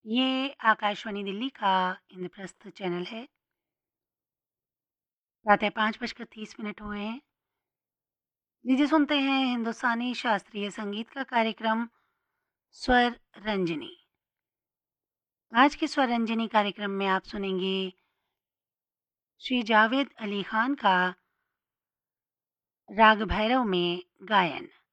ये आकाशवाणी दिल्ली का इंद्रप्रस्थ चैनल है। प्रातः 5:30 हुए हैं। लीजिए सुनते हैं हिंदुस्तानी शास्त्रीय संगीत का कार्यक्रम स्वर रंजनी। आज के स्वर रंजनी कार्यक्रम में आप सुनेंगे श्री जावेद अली खान का राग भैरव में गायन।